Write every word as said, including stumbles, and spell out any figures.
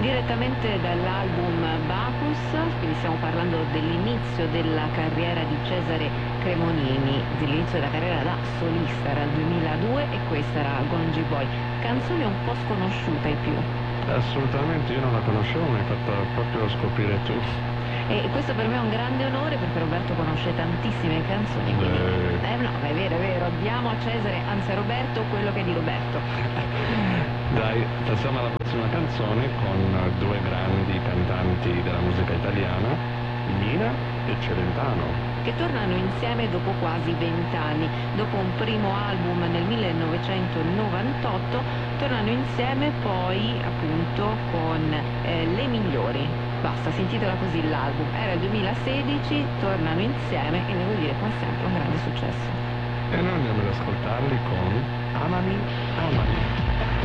Direttamente dall'album Bacchus, quindi stiamo parlando dell'inizio della carriera di Cesare Cremonini, dell'inizio della carriera da solista, era il duemiladue e questa era Gongi Boy, canzone un po' sconosciuta ai più. Assolutamente, io non la conoscevo, mi hai fatto proprio scoprire tu. E questo per me è un grande onore perché Roberto conosce tantissime canzoni. Quindi... Eh. eh no, è vero, è vero, diamo a Cesare, anzi a Roberto, quello che è di Roberto. Dai, passiamo alla prossima canzone con due grandi cantanti della musica italiana, Mina e Celentano. Che tornano insieme dopo quasi vent'anni. Dopo un primo album nel millenovecentonovantotto, tornano insieme poi appunto con eh, Le Migliori. Basta, si intitola così l'album. Era il duemilasedici, tornano insieme e devo dire come sempre un grande successo. E noi andiamo ad ascoltarli con Amami, Amami.